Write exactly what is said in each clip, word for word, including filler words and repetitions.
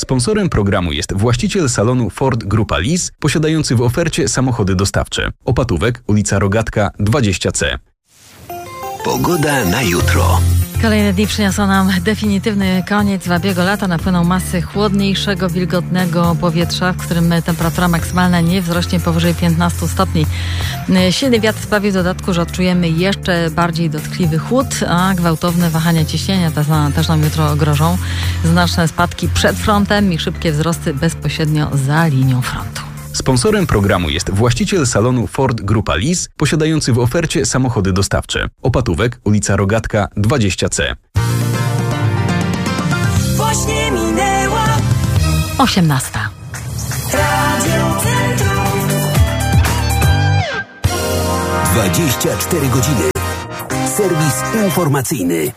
Sponsorem programu jest właściciel salonu Ford Grupa Lis, posiadający w ofercie samochody dostawcze. Opatówek, ulica Rogatka dwadzieścia C. Pogoda na jutro. Kolejne dni przyniosą nam definitywny koniec wabiego lata. Napłyną masy chłodniejszego, wilgotnego powietrza, w którym temperatura maksymalna nie wzrośnie powyżej piętnastu stopni. Silny wiatr sprawi w dodatku, że odczujemy jeszcze bardziej dotkliwy chłód, a gwałtowne wahania ciśnienia też nam jutro grożą. Znaczne spadki przed frontem i szybkie wzrosty bezpośrednio za linią frontu. Sponsorem programu jest właściciel salonu Ford Grupa Lis, posiadający w ofercie samochody dostawcze. Opatówek, ulica Rogatka dwadzieścia C. Właśnie minęła osiemnasta. Radio Centrum. dwadzieścia cztery godziny. Serwis informacyjny.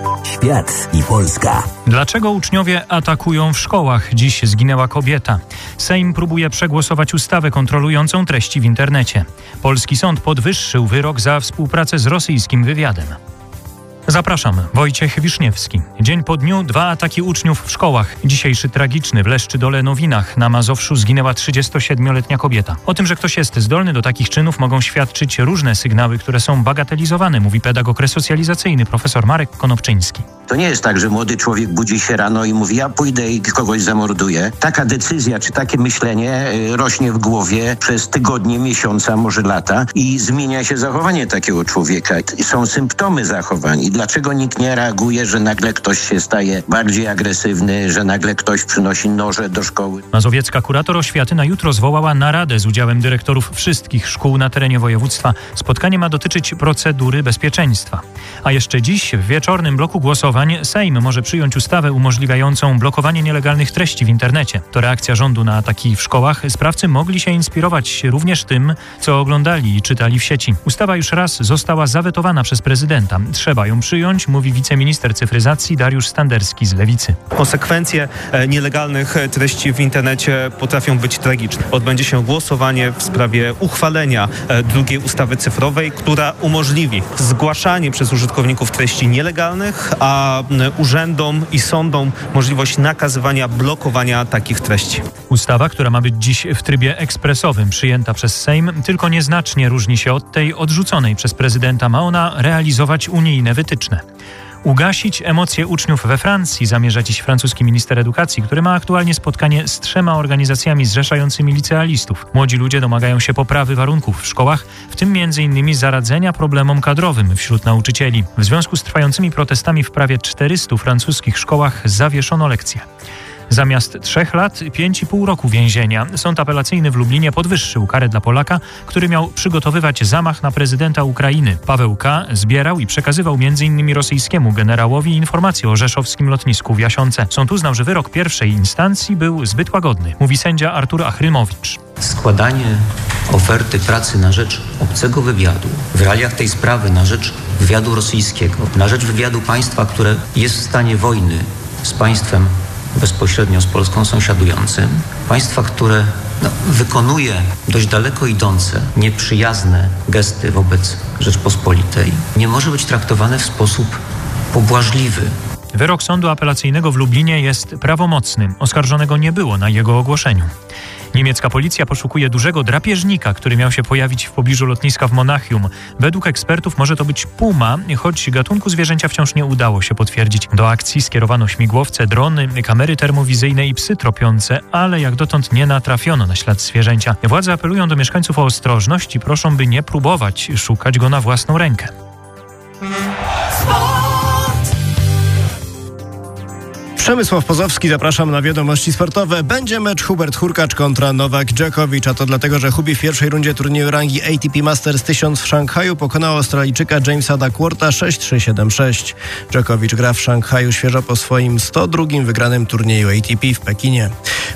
Świat i Polska. Dlaczego uczniowie atakują w szkołach? Dziś zginęła kobieta. Sejm próbuje przegłosować ustawę kontrolującą treści w internecie. Polski sąd podwyższył wyrok za współpracę z rosyjskim wywiadem. Zapraszam, Wojciech Wiszniewski. Dzień po dniu dwa ataki uczniów w szkołach. Dzisiejszy tragiczny w Leszczydole-Nowinach na Mazowszu zginęła trzydziestosiedmioletnia kobieta. O tym, że ktoś jest zdolny do takich czynów, mogą świadczyć różne sygnały, które są bagatelizowane, mówi pedagog resocjalizacyjny profesor Marek Konopczyński. To nie jest tak, że młody człowiek budzi się rano i mówi: ja pójdę i kogoś zamorduję. Taka decyzja czy takie myślenie rośnie w głowie przez tygodnie, miesiące, a może lata i zmienia się zachowanie takiego człowieka. Są symptomy zachowań. I dlaczego nikt nie reaguje, że nagle ktoś się staje bardziej agresywny, że nagle ktoś przynosi noże do szkoły? Mazowiecka kurator oświaty na jutro zwołała naradę z udziałem dyrektorów wszystkich szkół na terenie województwa. Spotkanie ma dotyczyć procedury bezpieczeństwa. A jeszcze dziś w wieczornym bloku głosowań Sejm może przyjąć ustawę umożliwiającą blokowanie nielegalnych treści w internecie. To reakcja rządu na ataki w szkołach. Sprawcy mogli się inspirować również tym, co oglądali i czytali w sieci. Ustawa już raz została zawetowana przez prezydenta. Trzeba ją przyjąć, mówi wiceminister cyfryzacji Dariusz Standerski z Lewicy. Konsekwencje nielegalnych treści w internecie potrafią być tragiczne. Odbędzie się głosowanie w sprawie uchwalenia drugiej ustawy cyfrowej, która umożliwi zgłaszanie przez użytkowników treści nielegalnych, a urzędom i sądom możliwość nakazywania blokowania takich treści. Ustawa, która ma być dziś w trybie ekspresowym przyjęta przez Sejm, tylko nieznacznie różni się od tej odrzuconej przez prezydenta. Ma ona realizować unijne wytyczne. Ugasić emocje uczniów we Francji zamierza dziś francuski minister edukacji, który ma aktualnie spotkanie z trzema organizacjami zrzeszającymi licealistów. Młodzi ludzie domagają się poprawy warunków w szkołach, w tym między innymi zaradzenia problemom kadrowym wśród nauczycieli. W związku z trwającymi protestami w prawie czterystu francuskich szkołach zawieszono lekcje. Zamiast trzech lat, pięć i pół roku więzienia. Sąd apelacyjny w Lublinie podwyższył karę dla Polaka, który miał przygotowywać zamach na prezydenta Ukrainy. Paweł K. zbierał i przekazywał między innymi rosyjskiemu generałowi informacje o rzeszowskim lotnisku w Jasionce. Sąd uznał, że wyrok pierwszej instancji był zbyt łagodny, mówi sędzia Artur Achrymowicz. Składanie oferty pracy na rzecz obcego wywiadu w realiach tej sprawy na rzecz wywiadu rosyjskiego, na rzecz wywiadu państwa, które jest w stanie wojny z państwem bezpośrednio z Polską sąsiadującym, państwa, które no, wykonuje dość daleko idące, nieprzyjazne gesty wobec Rzeczpospolitej, nie może być traktowane w sposób pobłażliwy. Wyrok sądu apelacyjnego w Lublinie jest prawomocny. Oskarżonego nie było na jego ogłoszeniu. Niemiecka policja poszukuje dużego drapieżnika, który miał się pojawić w pobliżu lotniska w Monachium. Według ekspertów może to być puma, choć gatunku zwierzęcia wciąż nie udało się potwierdzić. Do akcji skierowano śmigłowce, drony, kamery termowizyjne i psy tropiące, ale jak dotąd nie natrafiono na ślad zwierzęcia. Władze apelują do mieszkańców o ostrożność i proszą, by nie próbować szukać go na własną rękę. Przemysław Pozowski, zapraszam na wiadomości sportowe. Będzie mecz Hubert Hurkacz kontra Nowak Djokovic, a to dlatego, że Hubi w pierwszej rundzie turnieju rangi A T P Masters tysiąc w Szanghaju pokonał Australijczyka Jamesa Duckwortha sześć trzy siedem sześć. Djokovic gra w Szanghaju świeżo po swoim sto drugim wygranym turnieju A T P w Pekinie.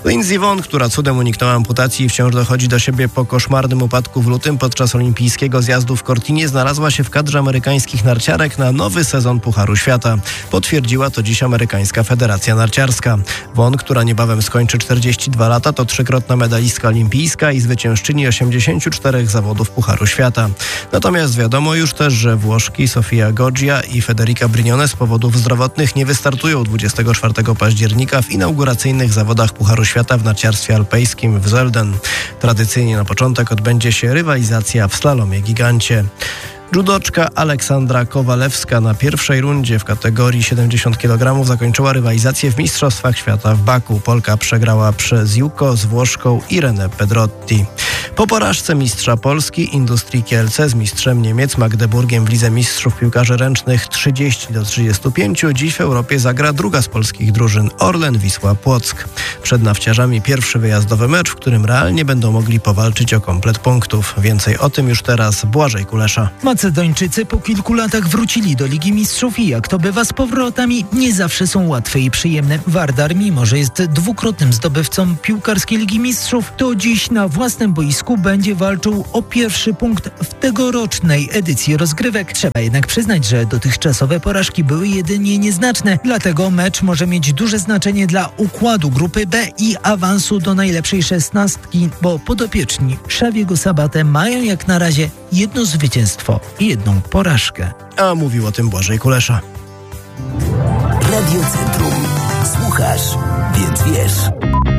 Lindsey Vonn, która cudem uniknęła amputacji i wciąż dochodzi do siebie po koszmarnym upadku w lutym podczas olimpijskiego zjazdu w Cortinie, znalazła się w kadrze amerykańskich narciarek na nowy sezon Pucharu Świata. Potwierdziła to dziś amerykańska Federacja Narciarska. Vonn, która niebawem skończy czterdzieści dwa lata, to trzykrotna medalistka olimpijska i zwyciężczyni osiemdziesięciu czterech zawodów Pucharu Świata. Natomiast wiadomo już też, że Włoszki Sofia Goggia i Federica Brignone z powodów zdrowotnych nie wystartują dwudziestego czwartego października w inauguracyjnych zawodach Pucharu Świata w narciarstwie alpejskim w Sölden. Tradycyjnie na początek odbędzie się rywalizacja w slalomie gigancie. Judoczka Aleksandra Kowalewska na pierwszej rundzie w kategorii siedemdziesiąt kilogramów zakończyła rywalizację w Mistrzostwach Świata w Baku. Polka przegrała przez Juko z Włoszką Irenę Pedrotti. Po porażce mistrza Polski Industrii Kielce z mistrzem Niemiec Magdeburgiem w Lidze Mistrzów Piłkarzy Ręcznych trzydzieści do trzydziestu pięciu dziś w Europie zagra druga z polskich drużyn Orlen Wisła Płock. Przed nawciarzami pierwszy wyjazdowy mecz, w którym realnie będą mogli powalczyć o komplet punktów. Więcej o tym już teraz Błażej Kulesza. Macedończycy po kilku latach wrócili do Ligi Mistrzów i jak to bywa z powrotami, nie zawsze są łatwe i przyjemne. Wardar, mimo że jest dwukrotnym zdobywcą piłkarskiej Ligi Mistrzów, to dziś na własnym boisku będzie walczył o pierwszy punkt w tegorocznej edycji rozgrywek. Trzeba jednak przyznać, że dotychczasowe porażki były jedynie nieznaczne, dlatego mecz może mieć duże znaczenie dla układu grupy B i awansu do najlepszej szesnastki, bo podopieczni Xaviego Sabatę mają jak na razie jedno zwycięstwo i jedną porażkę. A mówił o tym Błażej Kulesza. Radio Centrum. Słuchasz, więc wiesz.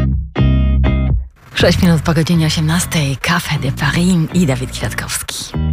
sześć minut po godzinie osiemnastej. Café de Paris i Dawid Kwiatkowski.